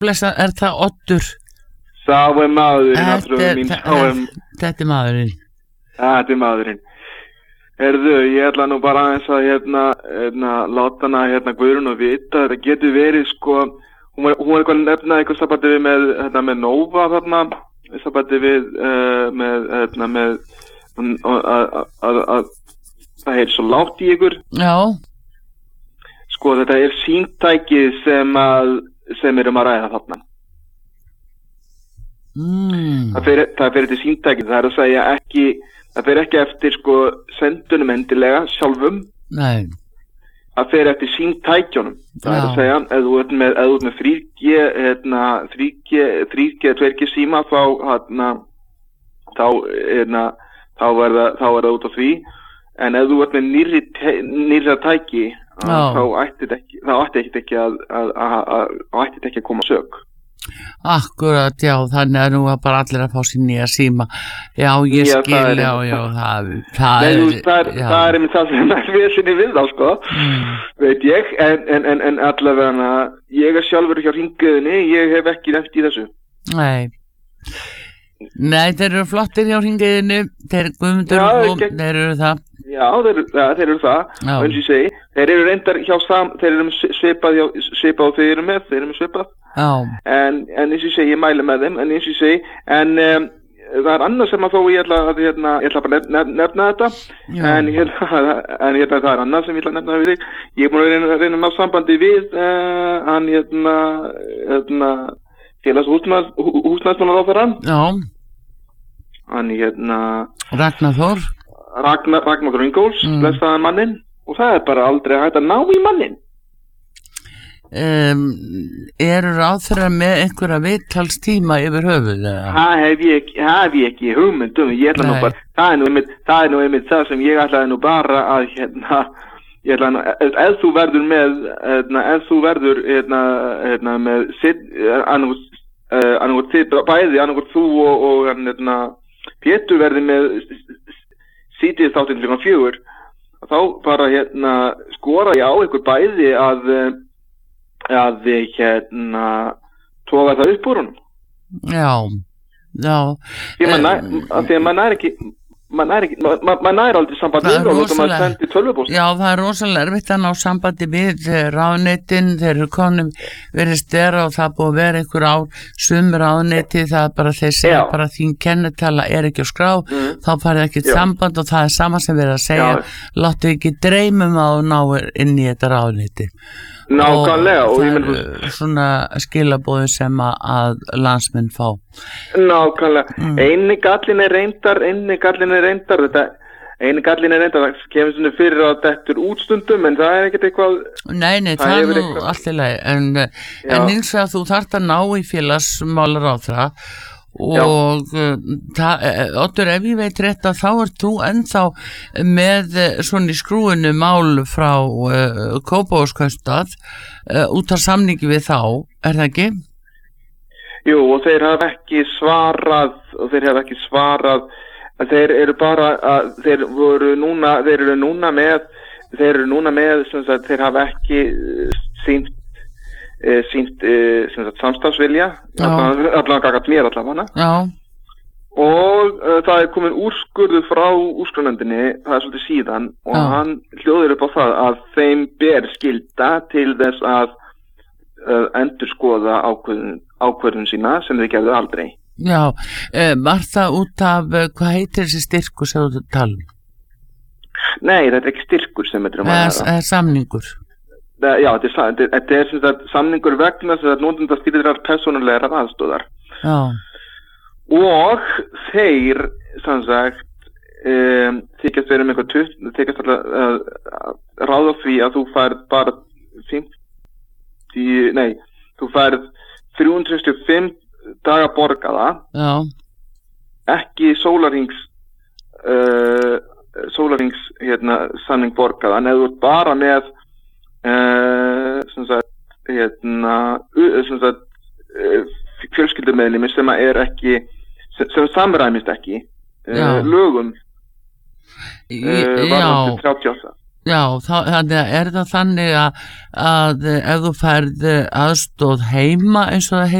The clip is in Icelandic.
blessa, það Oddur? Sá maðurinn, Þetta maðurinn. Þetta maðurinn. Herðu, ég ætla nú bara aðeins að láta hana Guðrún og vita, þetta getur verið sko, hún var eitthvað nefna eitthvað sambandi við með Nova þarna, sambandi við með að það svo lágt í ykkur. Já. Sko, þetta símtæki sem erum að ræða þarna. Það fer til símtæki, það að segja ekki, það fer ekki eftir sko sendunum endilega sjálfum. Nei. Það fer eftir símtækjunum. Það að segja, ef þú ert með 3G, 2G síma þá er það út af því, en ef þú ert með nýrra tæki þá ætti ekki að koma sök. Akkurat, já, þannig að nú er bara allir að fá sér nýja síma. Já, ég skil, það er einmitt það sem er vesinni við þá, sko, veit ég, en allavega ég er sjálfur hjá Hringiðunni, ég hef ekki nefnt í þessu. Nei, þeir eru flottir hjá Hringiðunni, þeir Guðmundur og þeir eru það. Já, þeir eru það, og eins og ég segi, þeir eru reyndar þeir eru svipað og þeir eru með svipað. En eins og ég segi, ég mæli með þeim, en eins og ég segi, en það er annað sem að þó ég ætla bara að nefna þetta, en það er annað sem ég ætla að nefna við þig. Ég er búin að reyna að ná sambandi við félags húsnæðismálaráðherrann. Ragnar Ingóls, blessaðan mannin, og það er bara aldrei hægt að ná í mannin. Eru ráðherra með einhverja viðtalstíma yfir höfuð? Það hef ég ekki hugmyndum. Ég ætla nú bara, það er nú einmitt það sem ég ætlaði nú bara að ef þú verður með annað þú og Pétur verði með sítið þáttinn klukkan 4, þá bara skora ég á ykkur bæði að toga það upp úr honum. Já. Því að maður nær aldrei sambandi við og þá maður sendi tölvupóst. Já, það er rosalega erfitt að ná sambandi við ráðuneytin, þeir eru konum verið stera og það búið að vera einhver ráðuneyti, það er bara þeir segja bara þín kennitala er ekki á skrá, þá farið ekki samband og það er sama sem verið að segja, láttu ekki dreymum að ná inn í þetta ráðuneyti. Nákvæmlega, og það er svona skilabóðin sem að landsmenn fá. Nákvæmlega, eini gallin er reyndar það kemur svona fyrir að þetta er útstundum, en það er ekkert eitthvað. Nei, það er nú allt í lagi, en hins vegar þú þarft að ná í félagsmálaráðherra og Oddur, ef ég veit rétt að þá ert þú ennþá með svona í skrúinu mál frá Kópavogskaupstað út af samningi við þá, er það ekki? Jú, og þeir hafa ekki svarað þeir eru bara þeir eru núna með sem sagt, þeir hafa ekki sýnt samstarfsvilja allavega gagnvart mér allavega og það er komin úrskurður frá úrskurðarnefndinni, það er svolítið síðan og hann hljóðir upp á það að þeim ber skylda til þess að endurskoða ákvörðun sína sem þeir gerðu aldrei. Já, var það út af hvað heitir þessi styrkur sem þú tala um? Nei, þetta er ekki styrkur sem þetta er samningur. Já, þetta er sem sagt samningur vegna þess að notendastýrðrar persónulegar aðstöðar. Og þeir sem sagt þykjast vera með þykjast ráða því að þú færð bara 365 daga borgaða. Ekki sólarhrings samning borgaða, en ef þú ert bara með fjölskyldumeðlimi sem er ekki sem samræmist ekki lögum varðandi 38. Já, þannig það þannig að ef þú færð aðstoð heima eins og það